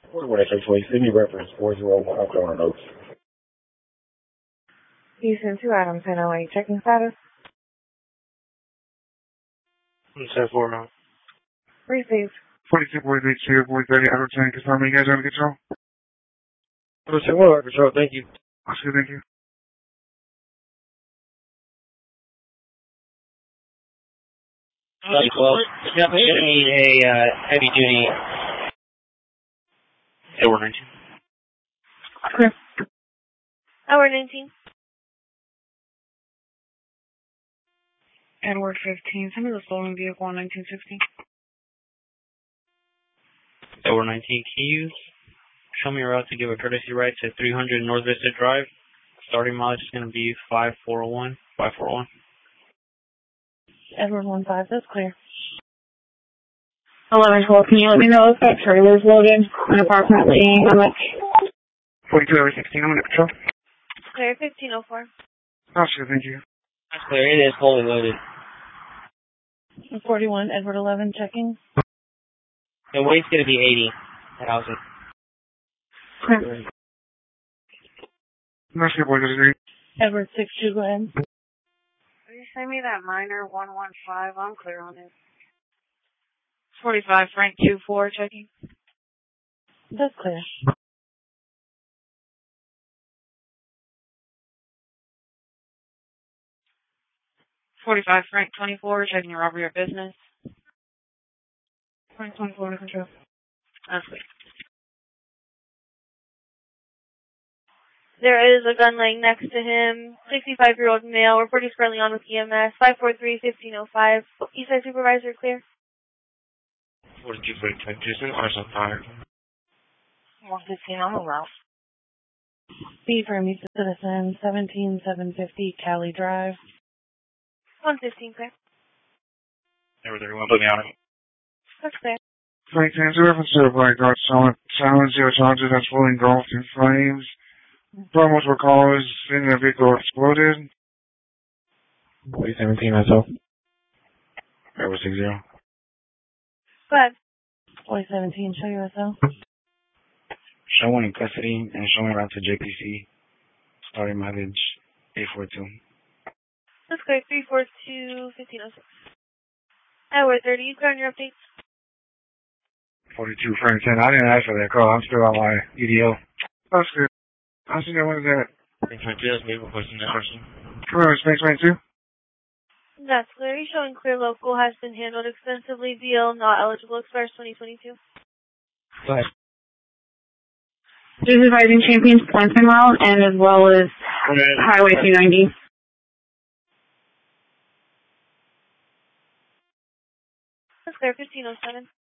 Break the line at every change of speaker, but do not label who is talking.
What I say, please. Send me reference 401 Corner Notes.
Houston 2 Adams 1008. Checking status.
10-4 now.
Received.
42 boys, 82 boys, 30 out of 10. Confirm you guys are under control.
1 under control, thank you.
Okay, thank you.
Close. Yep, should need a heavy duty. Edward 19.
Clear.
Edward 19.
Edward 15. Send me the stolen vehicle on 1960.
Edward 19, can you show me a route to give a courtesy ride to 300 North Vista Drive? Starting mileage is going to be 5401. 541.
Edward 15, that's clear. 1112, can you let me know if that trailer is loaded and approximately how much?
42 over 16, I'm under control.
Clear 1504.
Okay, thank you.
That's clear, it is fully loaded.
41, Edward 11, checking.
The weight's going to be 80,000.
Clear.
Nice boy, that's great.
Edward 62, go ahead.
Will you send me that minor 115? I'm clear on it.
45, Frank 24, checking. That's clear. $45, Frank 24, checking your robbery of business. Frank 24 under control. That's clear.
There is a gun laying next to him. 65-year-old male. Report is currently on with EMS. 543-1505. Eastside supervisor, clear.
42 for Jason, arson fire.
115 on the route. B for Mesa Citizen, 17750 Cali Drive.
115, clear.
Never 31, put me on it.
That's clear.
Frank, answer reference to the black dot silent zero charges that's fully engulfed in flames. Almost were callers in the vehicle exploded.
17 myself. Edward 60.
Go ahead.
17, show yourself.
Showing in custody and showing around to JPC. Starting mileage 842.
That's clear. 342-1506. Edward 30, you clear on your updates?
42 Frank 10. I didn't ask for that call. I'm still on my EDO.
That's good. I see that one is that.
Thanks for this, maybe requesting that person.
Come on, Space 22.
That's clear. You're showing clear local has been handled extensively. DL not eligible. Expires 2022.
Go ahead.
This is Rising Champions Spencer Route and as well as Highway 290.
That's clear. 1507.